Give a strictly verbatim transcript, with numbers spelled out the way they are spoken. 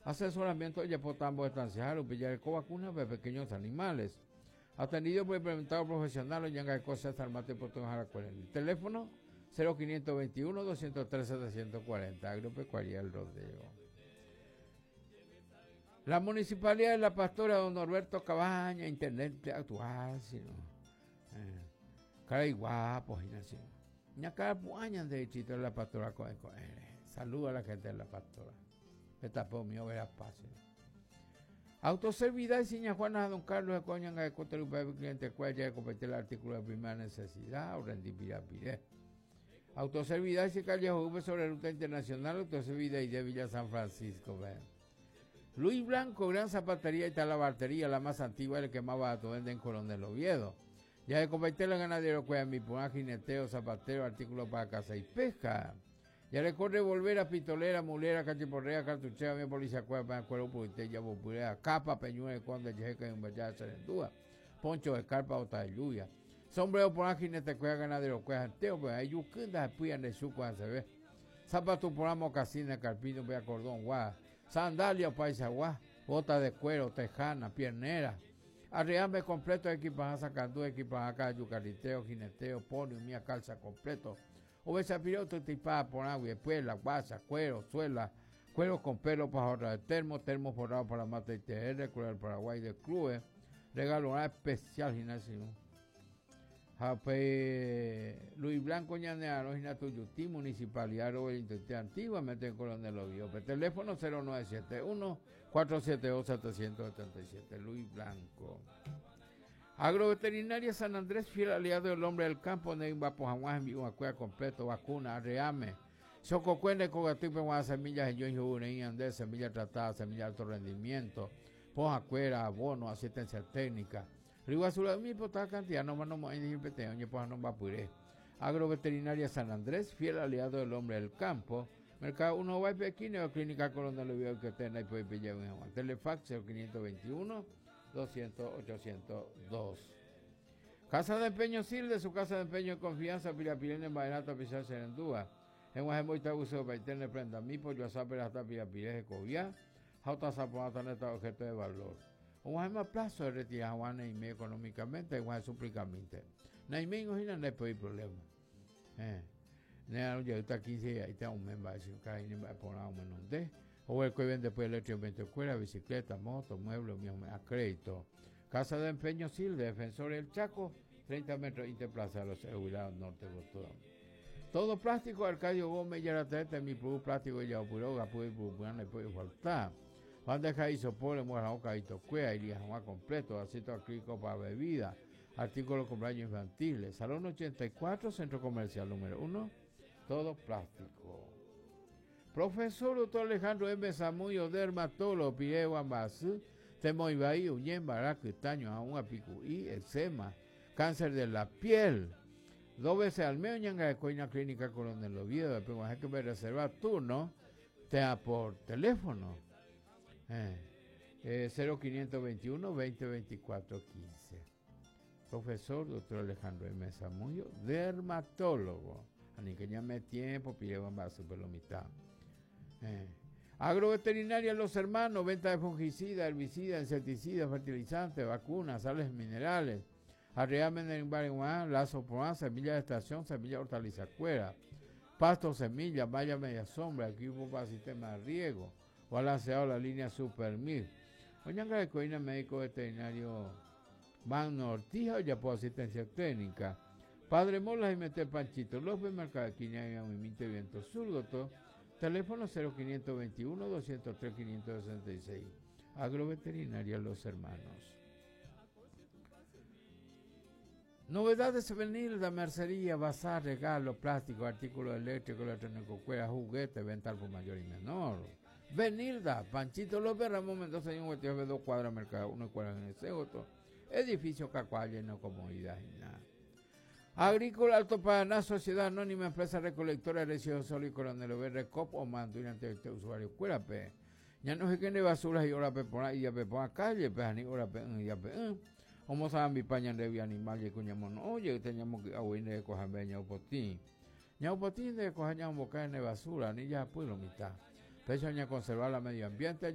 Asesoramiento ya potambo estanciar, upillar vacunas de pequeños animales. Atendido por implementado profesional, yanga de cosas armate por todas las teléfono cero quinientos veintiuno, doscientos tres, setecientos cuarenta, Agropecuaria El Rodeo. La Municipalidad de La Pastora, don Norberto Cabaña, intendente actual, sino. Eh, cara y guapo, y así. Ña cara puañan de distrito de La Pastora con el saludo a la gente de La Pastora. Esta por mío verá pase. Autoservidad y Siña Juana don Carlos de Coñanga de Cotelupe, cliente cuella de competir el artículo de primera necesidad, o rendipirá piré. Autoservidad y Callejo V sobre ruta internacional, autoservidad y de Villa San Francisco, vean. Luis Blanco, gran zapatería y talabartería, la más antigua, el que más barato vende en Coronel Oviedo. Ya de competir el ganadero cuella mi puna, jineteo, zapatero, artículos para caza y pesca. Ya recorre volver a pitolera, mulera, cachiporrea, cartuchera, mi policía, cueva, cuero, puriteya, bopurea, capa, peñuela, conde, yejeca, y un bellada, serendúa, poncho de carpa, ota de lluvia, sombrero por ángel, jinete, cueva, ganadero, cueva, anteo, pues hay yucundas, puyan de su cuando se ve, zapato por amo, casina, carpino, vea, cordón, guá, sandalia, paisa, guá, bota de cuero, tejana, piernera, arreambe completo, equipaje, sacandú, equipaje, yucariteo, jineteo, ponio, mía, calza completo. Obesa piloto tipada por agua, espuela, guasa, cuero, suela, cuero con pelo para ahorrar de termo, termo forrado para mata y T R, cuero del Paraguay de Clube, regalo especial gimnasio. Jape Luis Blanco Ñanearo, Ginato Yutí, Municipalidad de Intenté Antigua, mete en Coronel Oviedo. Teléfono cero nueve siete uno, cuatro siete dos, siete siete siete, Luis Blanco. Agroveterinaria San Andrés, fiel aliado del hombre del campo, Neimba Pojamuas, envío una cueva completo, vacuna, arreame, sococuende, cogatipe, una semillas, en yo y andés, semillas tratadas, semillas de alto rendimiento, pojacuera, abono, asistencia técnica. Río Azul de mi potada cantidad, no más no más indipete, oye, pues no va a puré. Agroveterinaria San Andrés, fiel aliado del hombre del campo, mercado uno va a Pequín, clínica Coronel Oviedo que tenga y puede pillar un Juan. Telefax cero quinientos veintiuno, doscientos, ochocientos dos. Casa de Empeño Silde, su casa de empeño de confianza, Pirapirén en Vallenato, Pizar Serendúa. En Guajemoita, Buceo, Paiterne, Prenda, Mipo, Yosaper, hasta Pirapirén, Jacobía, Jauta Zaponata, Neta, objeto de valor. Un Guajema plazo de retirar a Juan Neime económicamente, Guaje súplicamente. Neime, no hay nada de problema. Eh. Nea, ya está quince, ahí está un mes, va a decir, cada uno va a poner un menos de. O el que vende después electrónicamente escuela, bicicleta, moto, muebles, a crédito. Casa de Empeño Silde, Defensor del Chaco, treinta metros Interplaza de los Jubilados Norte de todo. Todo plástico, Arcadio Gómez, Yaratete, mi producto plástico, ya Puroga, puede no puede faltar. Bandeja isopor, Morajoca y Tocuea, iría jamás completo, aceite acrílico para bebida, artículos cumpleaños infantiles. Salón ochenta y cuatro, Centro Comercial número uno, todo plástico. Profesor doctor Alejandro M. Zamudio, dermatólogo, Pireo Ambazú, Temoibaí, Uñén, Baraco, Estaño, Aún, Apicuí, eczema, cáncer de la piel. Dos veces al mes, Ñanga de Coina Clínica Coronel Oviedo, después hay que reservar turno, te da por teléfono. Eh, eh, cero quinientos veintiuno, veinte, veinticuatro, quince. Profesor doctor Alejandro M. Zamudio, dermatólogo. Ani que llame tiempo, Pireo Ambazú, por lo mitad. Eh. Agroveterinaria Los Hermanos, venta de fungicida, herbicida, insecticida, fertilizante, vacunas, sales minerales, arreamen en Bariguán, lazo por semilla de estación, semilla hortaliza cuera, pasto, semilla, valla media sombra, equipo para sistema de riego, balanceado la línea Supermil. Oñanga de Coina, médico veterinario Magno Ortiz, ya por asistencia técnica. Padre Molas y Meter Panchito López, Mercado de Quina y Amimite Viento Sur, doctor. Teléfono cero quinientos veintiuno, doscientos tres, quinientos sesenta y seis. Agroveterinaria Los Hermanos. Novedades Benilda, mercería, bazar, regalo, plástico, artículos eléctricos, electrónicos, cuera, juguete, venta al por mayor y menor. Benilda, Panchito López, Ramón Mendoza, y un dos cuadras, Mercado uno, cuadras en el Cegoto. Edificio Cacuaya, no comodidad y nada. Agrícola Alto Paraná, Sociedad Anónima, Empresa Recolectora de Residuos Sólidos, Coronel Oviedo, COP o mando y ante este usuario, cuérape. Ya no sé qué de basuras y ahora pepona y ya pepona calle, pues ni ahora pe y ya pe. Como saben mi paña de animal y cuñamos no, oye, teníamos que aguine de coger beña o potín. Ya o potín de coger ya un boca de basura, ni ya pues lo mitad. Pecho ya conservar la medio ambiente.